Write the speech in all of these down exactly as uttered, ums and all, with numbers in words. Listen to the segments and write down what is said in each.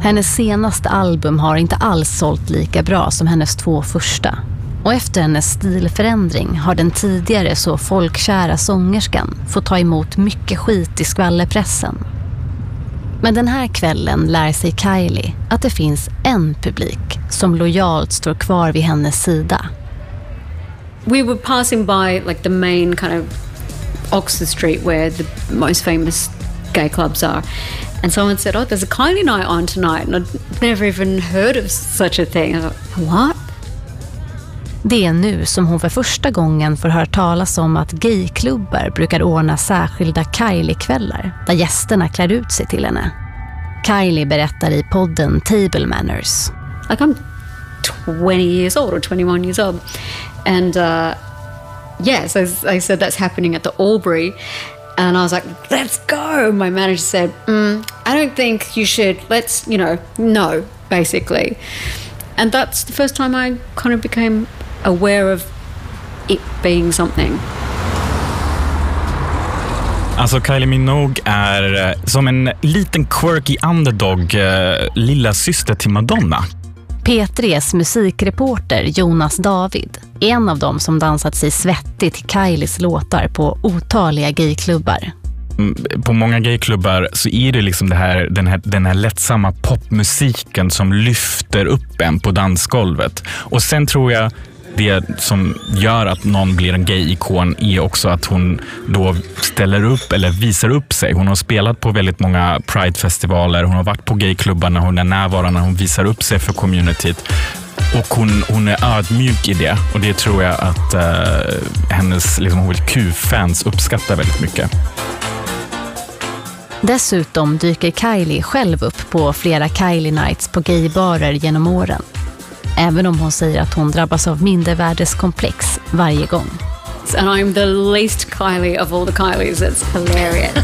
Hennes senaste album har inte alls sålt lika bra som hennes två första. Och efter hennes stilförändring har den tidigare så folkkära sångerskan fått ta emot mycket skit i skvallerpressen. Men den här kvällen lär sig Kylie att det finns en publik som lojalt står kvar vid hennes sida. We were passing by like the main kind of Oxford Street where the most famous gay clubs are. And someone said, oh, there's a Kylie night on tonight. And I'd never even heard of such a thing. I thought, what? Det är nu som hon för första gången får höra talas om att gayklubbar brukar ordna särskilda Kylie-kvällar där gästerna klär ut sig till henne. Kylie berättar i podden Table Manners. Like I'm twenty years old or twenty-one years old. And uh, yes, I, I said that's happening at the Albury. And I was like, let's go. My manager said, mm, I don't think you should. Let's, you know, no, basically. And that's the first time I kind of became aware of it being something. Alltså Kylie Minogue är som en liten quirky underdog, eh, lilla syster till Madonna. P tre:s musikreporter Jonas David är en av dem som dansat sig svettigt till Kylies låtar på otaliga gayklubbar. På många gayklubbar så är det liksom det här, den, här, den här lättsamma popmusiken som lyfter upp en på dansgolvet. Och sen tror jag det som gör att någon blir en gay-ikon är också att hon då ställer upp eller visar upp sig. Hon har spelat på väldigt många Pride-festivaler, hon har varit på gayklubbar när hon är närvarande, hon visar upp sig för communityt. Och hon, hon är ödmjuk i det. Och det tror jag att uh, hennes liksom, H L Q-fans uppskattar väldigt mycket. Dessutom dyker Kylie själv upp på flera Kylie Nights på gaybarer genom åren. Även om hon säger att hon drabbas av mindervärdeskomplex varje gång. And I'm the least Kylie of all the Kylies. It's hilarious.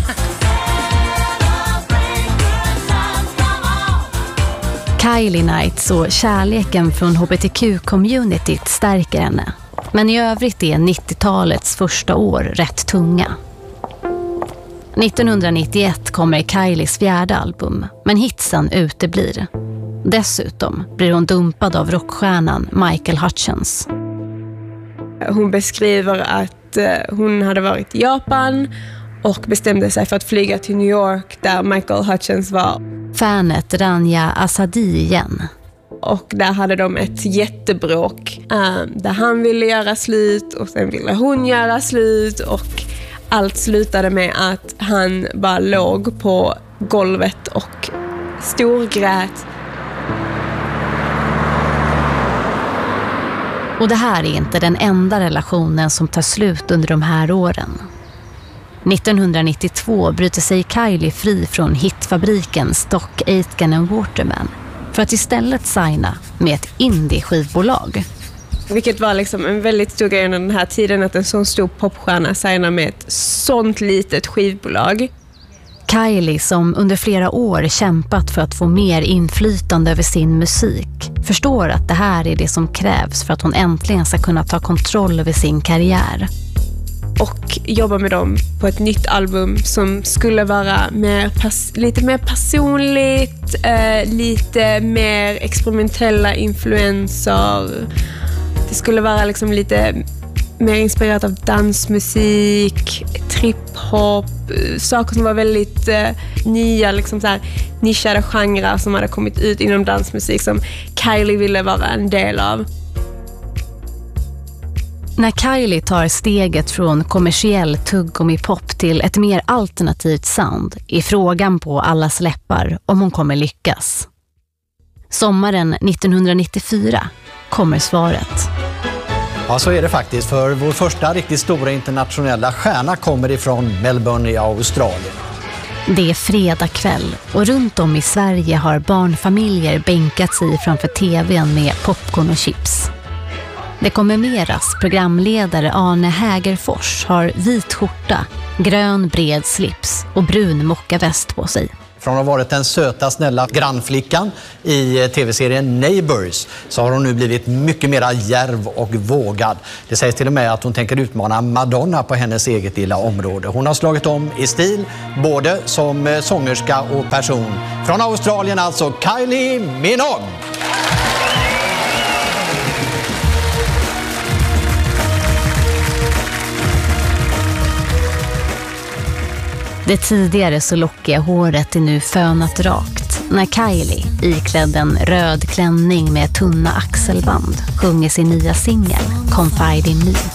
Kylie Nights och kärleken från H B T Q-communityt stärker henne. Men i övrigt är nittiotalets första år rätt tunga. nittonhundranittioett kommer Kylies fjärde album, men hitsen uteblir. Dessutom blir hon dumpad av rockstjärnan Michael Hutchence. Hon beskriver att hon hade varit i Japan och bestämde sig för att flyga till New York där Michael Hutchence var. Fanet Rania Asadi igen. Och där hade de ett jättebråk där han ville göra slut och sen ville hon göra slut och allt slutade med att han bara låg på golvet och storgrät. Och det här är inte den enda relationen som tar slut under de här åren. nittonhundranittiotvå bryter sig Kylie fri från hitfabriken Stock Aitken and Waterman för att istället signa med ett indie-skivbolag. Vilket var liksom en väldigt stor grej under den här tiden att en sån stor popstjärna signar med ett sånt litet skivbolag. Kylie, som under flera år kämpat för att få mer inflytande över sin musik, förstår att det här är det som krävs för att hon äntligen ska kunna ta kontroll över sin karriär. Och jobba med dem på ett nytt album som skulle vara mer pas- lite mer personligt, eh, lite mer experimentella influenser. Det skulle vara liksom lite mer inspirerat av dansmusik, trip-hop, saker som var väldigt eh, nya, liksom så här nischade genrer som hade kommit ut inom dansmusik som Kylie ville vara en del av. När Kylie tar steget från kommersiell tuggummi-pop till ett mer alternativt sound är frågan på allas läppar om hon kommer lyckas. Sommaren nittonhundranittiofyra kommer svaret. Ja, så är det faktiskt, för vår första riktigt stora internationella stjärna kommer ifrån Melbourne i Australien. Det är fredag kväll och runt om i Sverige har barnfamiljer bänkat sig framför tvn med popcorn och chips. Det kommer meras programledare Arne Hägerfors har vit skjorta, grön bred slips och brun mockaväst på sig. Från att ha varit den söta, snälla grannflickan i tv-serien Neighbours så har hon nu blivit mycket mer djärv och vågad. Det sägs till och med att hon tänker utmana Madonna på hennes eget lilla område. Hon har slagit om i stil, både som sångerska och person. Från Australien alltså, Kylie Minogue! Det tidigare så lockiga håret är nu fönat rakt när Kylie, iklädd en röd klänning med tunna axelband, sjunger sin nya singel Confide in Me.